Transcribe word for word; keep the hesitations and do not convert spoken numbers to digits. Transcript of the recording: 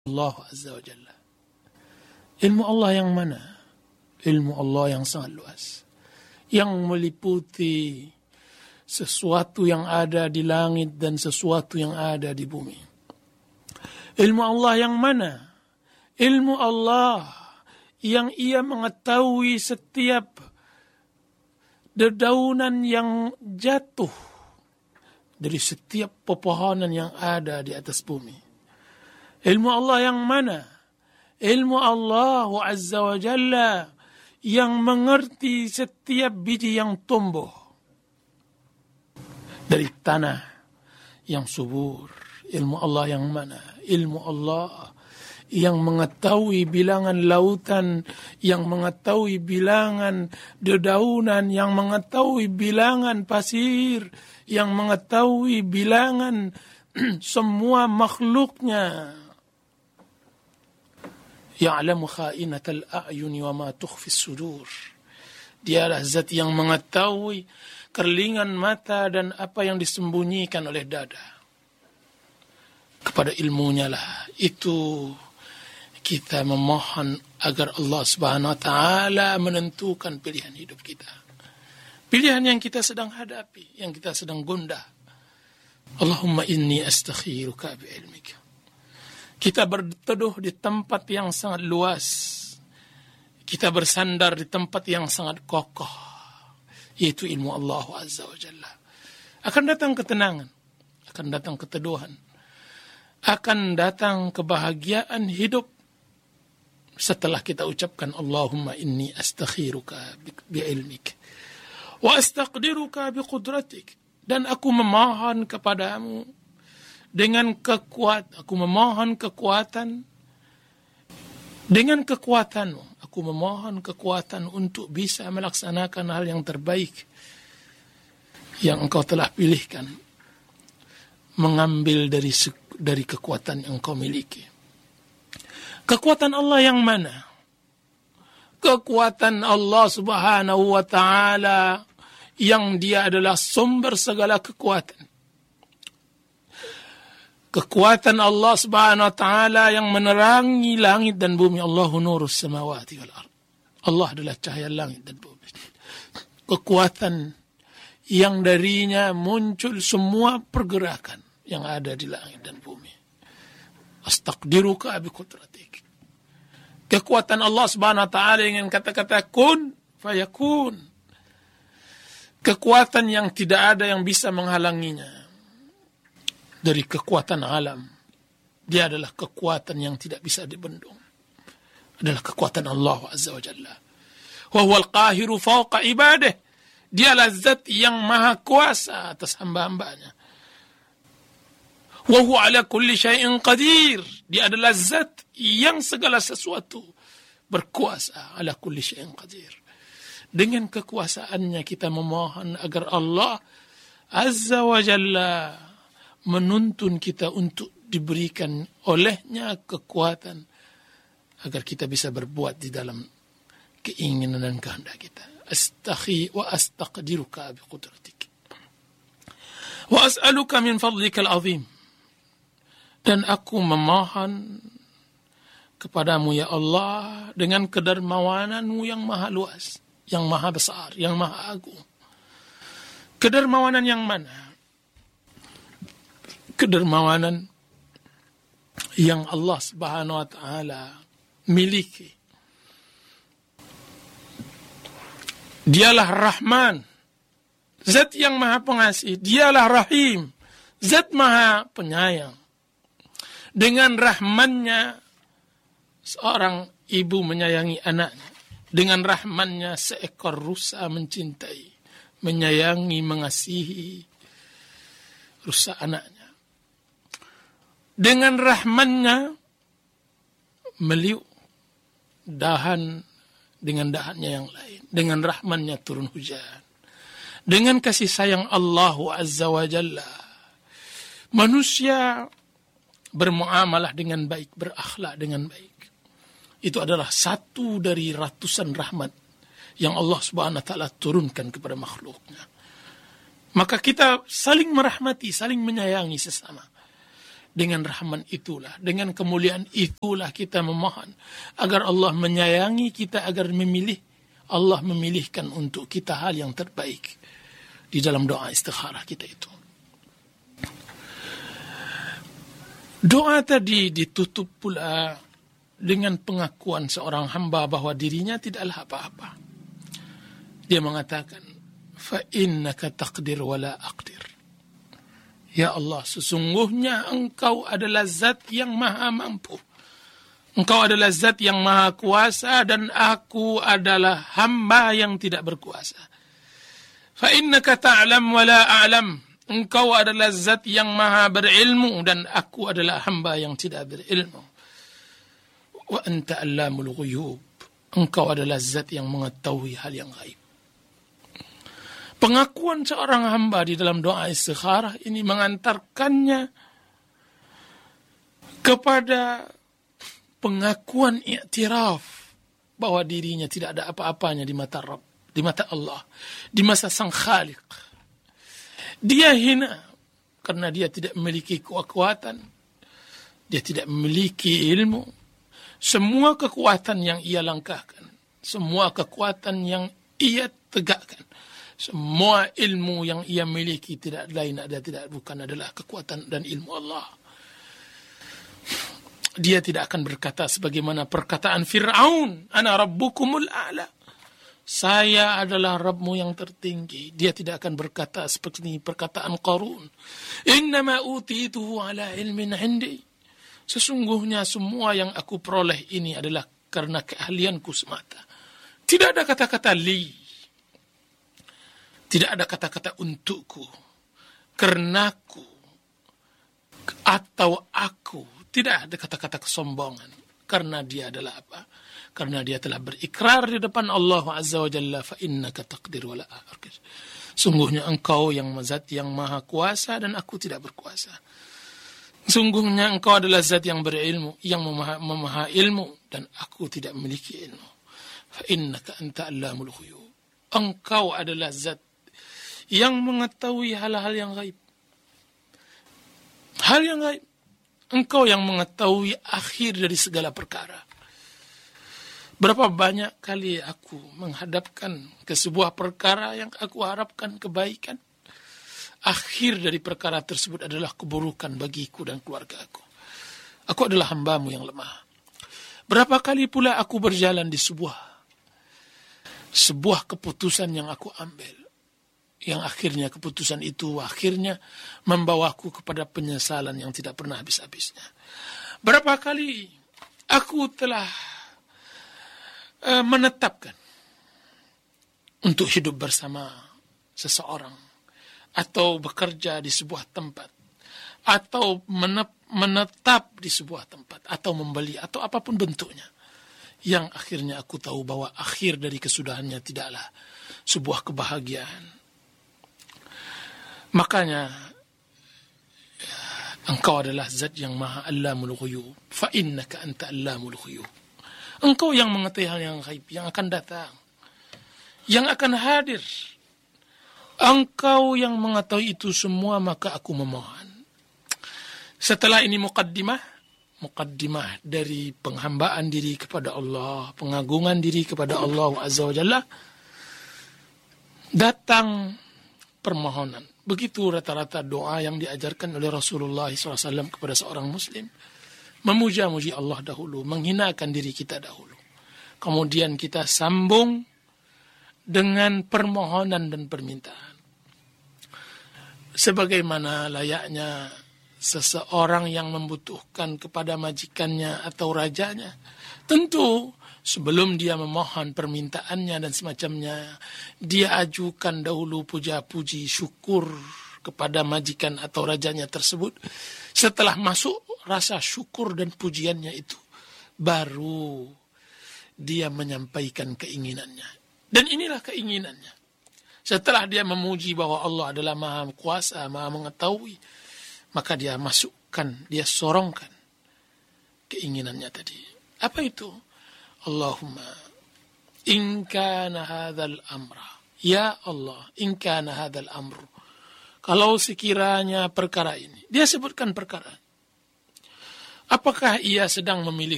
Allah Azza wa Jalla. Ilmu Allah yang mana? Ilmu Allah yang sangat luas, yang meliputi sesuatu yang ada di langit dan sesuatu yang ada di bumi. Ilmu Allah yang mana? Ilmu Allah yang ia mengetahui setiap dedaunan yang jatuh dari setiap pepohonan yang ada di atas bumi. Ilmu Allah yang mana? Ilmu Allah Azza wa Jalla yang mengerti setiap biji yang tumbuh dari tanah yang subur. Ilmu Allah yang mana? Ilmu Allah yang mengetahui bilangan lautan, yang mengetahui bilangan dedaunan, yang mengetahui bilangan pasir, yang mengetahui bilangan semua makhluknya. Ya'lamu kha'inatal a'yuni wa ma tukhfis sudur. Dialah zat yang mengetahui kerlingan mata dan apa yang disembunyikan oleh dada. Kepada ilmunya lah itu kita memohon agar Allah Subhanahu wa taala menentukan pilihan hidup kita. Pilihan yang kita sedang hadapi, yang kita sedang gundah. Allahumma inni astakhiruka bi'ilmika. Kita berteduh di tempat yang sangat luas. Kita bersandar di tempat yang sangat kokoh, yaitu ilmu Allah Azza wa Jalla. Akan datang ketenangan, akan datang keteduhan, akan datang kebahagiaan hidup setelah kita ucapkan Allahumma inni astakhiruka bi'ilmik wa astaqdiruka biqudratik, dan aku memohon kepadamu dengan kekuatan, aku memohon kekuatan dengan kekuatanmu, aku memohon kekuatan untuk bisa melaksanakan hal yang terbaik yang engkau telah pilihkan, mengambil dari dari kekuatan yang engkau miliki. Kekuatan Allah yang mana? Kekuatan Allah Subhanahu wa taala yang dia adalah sumber segala kekuatan. Kekuatan Allah Subhanahu wa taala yang menerangi langit dan bumi. Allahu nurus samawati wal ard. Allah adalah cahaya langit dan bumi. Kekuatan yang darinya muncul semua pergerakan yang ada di langit dan bumi. Astaqdiruka biqudratik. Kekuatan Allah Subhanahu wa taala dengan kata-kata kun fayakun. Kekuatan yang tidak ada yang bisa menghalanginya. Dari kekuatan alam, dia adalah kekuatan yang tidak bisa dibendung. Adalah kekuatan Allah Azza wa Jalla. Wa huwal qahiru fawqa ibadah. Dialah zat yang maha kuasa atas hamba-hambanya. Wa huwa ala kulli syai'in qadir. Dia adalah zat yang segala sesuatu berkuasa. Ala kulli syai'in qadir. Dengan kekuasaannya kita memohon agar Allah Azza wa Jalla menuntun kita untuk diberikan olehnya kekuatan agar kita bisa berbuat di dalam keinginan dan kehendak kita. Astakhi wa astaqdiruka biqudratik. Wa as'aluka min fadlikal azim. Dan aku memohon kepadamu ya Allah dengan kedermawananmu yang maha luas, yang maha besar, yang maha agung. Kedermawanan yang mana? Kedermawanan yang Allah Subhanahu wa taala miliki. Dialah Rahman, zat yang maha pengasih. Dialah Rahim, zat maha penyayang. Dengan rahmannya seorang ibu menyayangi anaknya. Dengan rahmannya seekor rusa mencintai, menyayangi, mengasihi rusa anaknya. Dengan rahmannya meliuk dahan dengan dahannya yang lain. Dengan rahmannya turun hujan. Dengan kasih sayang Allah Azza wa Jalla, manusia bermuamalah dengan baik, berakhlak dengan baik. Itu adalah satu dari ratusan rahmat yang Allah Subhanahu wa taala turunkan kepada makhluknya. Maka kita saling merahmati, saling menyayangi sesama. Dengan rahman itulah, dengan kemuliaan itulah kita memohon agar Allah menyayangi kita, agar memilih, Allah memilihkan untuk kita hal yang terbaik di dalam doa istikharah kita itu. Doa tadi ditutup pula dengan pengakuan seorang hamba bahwa dirinya tidaklah apa-apa. Dia mengatakan, fa innaka taqdir wala aqdir. Ya Allah, sesungguhnya Engkau adalah zat yang maha mampu. Engkau adalah zat yang maha kuasa dan aku adalah hamba yang tidak berkuasa. Fa innaka ta'lam wa la a'lam. Engkau adalah zat yang maha berilmu dan aku adalah hamba yang tidak berilmu. Wa anta allamul ghuyub. Engkau adalah zat yang mengetahui hal yang gaib. Pengakuan seorang hamba di dalam doa istikharah ini mengantarkannya kepada pengakuan iktiraf bahwa dirinya tidak ada apa-apanya di mata Rabb, di mata Allah, di mata Sang Khaliq. Dia hina karena dia tidak memiliki kekuatan, dia tidak memiliki ilmu. Semua kekuatan yang ia langkahkan, semua kekuatan yang ia tegakkan, semua ilmu yang ia miliki tidak lain ada tidak bukan adalah kekuatan dan ilmu Allah. Dia tidak akan berkata sebagaimana perkataan Fir'aun, ana rabbukumul a'la. Saya adalah Rabbmu yang tertinggi. Dia tidak akan berkata seperti perkataan Qarun, innama utituhu ala ilmin indi. Sesungguhnya semua yang aku peroleh ini adalah karena keahlianku semata. Tidak ada kata-kata li. Tidak ada kata-kata untukku, karenaku, atau aku. Tidak ada kata-kata kesombongan. Karena dia adalah apa? Karena dia telah berikrar di depan Allah Azza wa Jalla, fa innaka taqdir wa la aqdir. Sungguhnya engkau yang zat yang maha kuasa dan aku tidak berkuasa. Sungguhnya engkau adalah zat yang berilmu, yang memaha, memaha ilmu dan aku tidak memiliki ilmu. Fa innaka anta allamul ghuyub. Engkau adalah zat yang mengetahui hal-hal yang gaib. Hal yang gaib. Engkau yang mengetahui akhir dari segala perkara. Berapa banyak kali aku menghadapkan ke sebuah perkara yang aku harapkan kebaikan. Akhir dari perkara tersebut adalah keburukan bagiku dan keluarga aku. Aku adalah hambamu yang lemah. Berapa kali pula aku berjalan di sebuah sebuah keputusan yang aku ambil. Yang akhirnya keputusan itu akhirnya membawaku kepada penyesalan yang tidak pernah habis-habisnya. Berapa kali aku telah uh, menetapkan untuk hidup bersama seseorang atau bekerja di sebuah tempat atau menetap di sebuah tempat atau membeli atau apapun bentuknya, yang akhirnya aku tahu bahwa akhir dari kesudahannya tidaklah sebuah kebahagiaan. Makanya engkau adalah zat yang maha allamul ghuyub, fa innaka anta allamul ghuyub. Engkau yang mengetahui hal yang gaib, yang akan datang, yang akan hadir. Engkau yang mengetahui itu semua, maka aku memohon. Setelah ini muqaddimah, muqaddimah dari penghambaan diri kepada Allah, pengagungan diri kepada Allah Azza wa Jalla, datang permohonan. Begitu rata-rata doa yang diajarkan oleh Rasulullah shallallahu alaihi wasallam kepada seorang muslim. Memuja-muji Allah dahulu, menghinakan diri kita dahulu. Kemudian kita sambung dengan permohonan dan permintaan. Sebagaimana layaknya seseorang yang membutuhkan kepada majikannya atau rajanya, tentu sebelum dia memohon permintaannya dan semacamnya, dia ajukan dahulu puja-puji syukur kepada majikan atau rajanya tersebut. Setelah masuk rasa syukur dan pujiannya itu, baru dia menyampaikan keinginannya. Dan inilah keinginannya. Setelah dia memuji bahwa Allah adalah maha kuasa, maha mengetahui, maka dia masukkan, dia sorongkan keinginannya tadi. Apa itu? Allahumma in kana hadzal amra, ya Allah, in kana hadzal amru, kalau sekiranya perkara ini, dia sebutkan perkara, Apakah ia sedang memilih